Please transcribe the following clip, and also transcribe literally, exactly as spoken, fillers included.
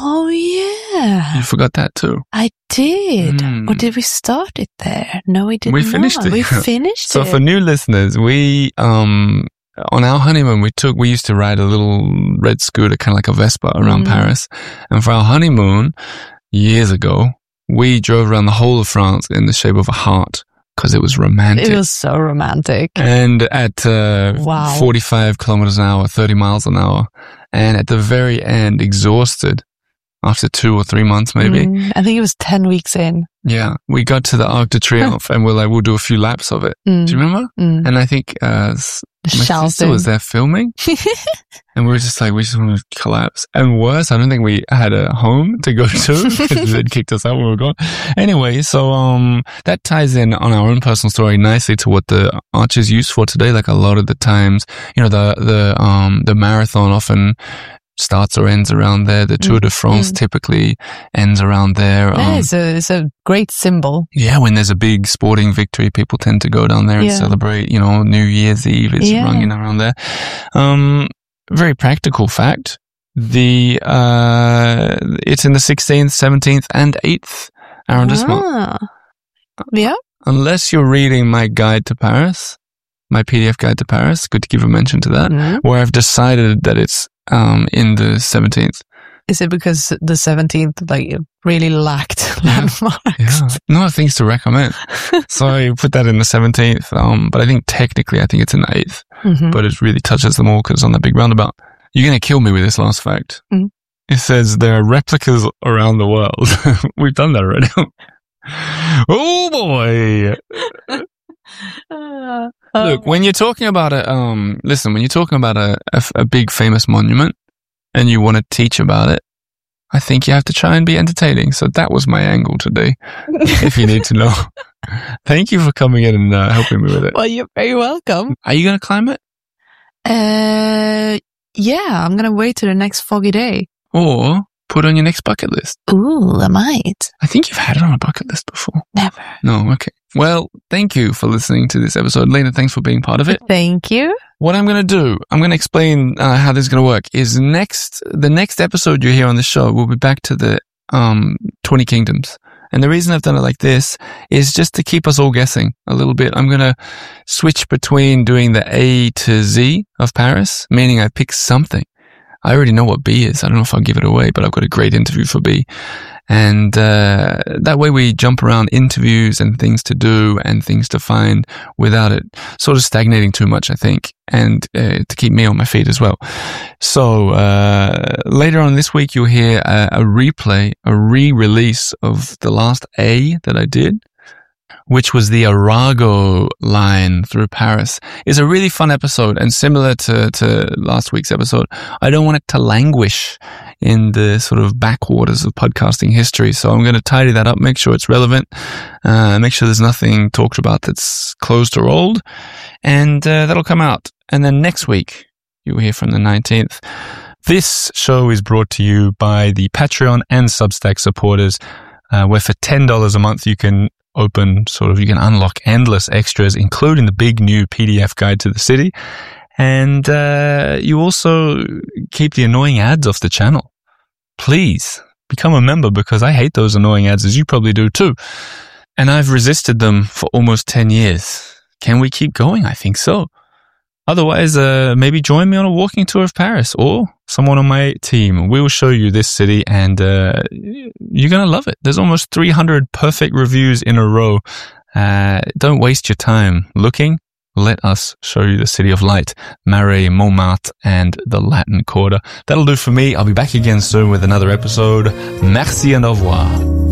Oh, yeah. You forgot that too. I did. Mm. Or did we start it there? No, we did We not. finished it. We finished So it. for new listeners, we, um, on our honeymoon, we took, we used to ride a little red scooter, kind of like a Vespa around Mm. Paris. And for our honeymoon, years ago, we drove around the whole of France in the shape of a heart because it was romantic. It was so romantic. And at uh, Wow. forty-five kilometers an hour, thirty miles an hour. And at the very end, exhausted after two or three months, maybe. Mm, I think it was ten weeks in. Yeah. We got to the Arc de Triomphe and we're like, we'll do a few laps of it. Mm. Do you remember? Mm. And I think uh, s- my Shouting. sister was there filming. And we were just like, we just want to collapse. And worse, I don't think we had a home to go to because they'd kicked us out when we were gone. Anyway, so um, that ties in on our own personal story nicely to what the Arch is used for today. Like a lot of the times, you know, the the um the marathon often starts or ends around there. The Tour de France Mm. typically ends around there. Yeah, Um, it's a, it's a great symbol. yeah, when there's a big sporting victory, people tend to go down there and Yeah. celebrate, you know, New Year's Eve. It's Yeah. rung in around there. Um, very practical fact. The, uh, it's in the sixteenth, seventeenth, and eighth arrondissement. Ah. Yeah. Unless you're reading my guide to Paris, my P D F guide to Paris, good to give a mention to that, Mm. where I've decided that it's, um, in the seventeenth. Is it because the seventeenth like really lacked Yeah. landmarks? Yeah. No things to recommend. So I put that in the seventeenth. Um, but I think technically I think it's in the eighth, Mhm. but it really touches them all because it's on that big roundabout. You're going to kill me with this last fact. Mm. It says there are replicas around the world. We've done that already. Oh boy. Uh, Look, when you're talking about a, um, listen, when you're talking about a, a, a big famous monument and you want to teach about it, I think you have to try and be entertaining. So that was my angle today, if you need to know. Thank you for coming in and uh, helping me with it. well, you're very welcome. Are you going to climb it? Uh, yeah, I'm gonna wait till the next foggy day. Or put on your next bucket list? Ooh, I might. I think you've had it on a bucket list before. Never. No, okay. Well, thank you for listening to this episode. Lena, thanks for being part of it. Thank you. What I'm going to do, I'm going to explain uh, how this is going to work, is next, the next episode you hear on the show, we'll be back to the um twenty Kingdoms. And the reason I've done it like this is just to keep us all guessing a little bit. I'm going to switch between doing the A to Z of Paris, meaning I pick something. I already know what B is. I don't know if I'll give it away, but I've got a great interview for B. And uh, that way we jump around interviews and things to do and things to find without it sort of stagnating too much, I think, and uh, to keep me on my feet as well. So uh, later on this week, you'll hear a, a replay, a re-release of the last A that I did, which was the Arago line through Paris. It's a really fun episode, and similar to, to last week's episode, I don't want it to languish in the sort of backwaters of podcasting history. So I'm going to tidy that up, make sure it's relevant, uh, make sure there's nothing talked about that's closed or old, and uh, that'll come out. And then next week, you'll hear from the nineteenth. This show is brought to you by the Patreon and Substack supporters, uh, where for ten dollars a month you can open sort of, you can unlock endless extras, including the big new P D F guide to the city. And uh, you also keep the annoying ads off the channel. Please become a member, because I hate those annoying ads, as you probably do too. And I've resisted them for almost ten years. Can we keep going? I think so. Otherwise, uh, maybe join me on a walking tour of Paris, or someone on my team. We will show you this city, and uh, you're going to love it. There's almost three hundred perfect reviews in a row. Uh, don't waste your time looking. Let us show you the city of light, Marais, Montmartre, and the Latin Quarter. That'll do for me. I'll be back again soon with another episode. Merci and au revoir.